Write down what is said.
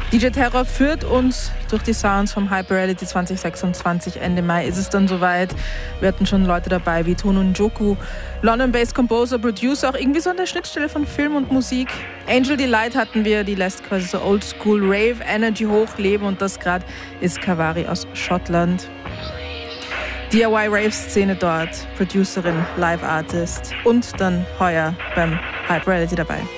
DJ Terror führt uns durch die Sounds vom Hyper Reality 2026. Ende Mai ist es dann soweit. Wir hatten schon Leute dabei wie Tone und Joku, London-based Composer, Producer, auch irgendwie so an der Schnittstelle von Film und Musik. Angel Delight hatten wir, die lässt quasi so Oldschool Rave Energy hochleben und das gerade ist Kavari aus Schottland. DIY Rave-Szene dort, Producerin, Live-Artist und dann heuer beim Hyper Reality dabei.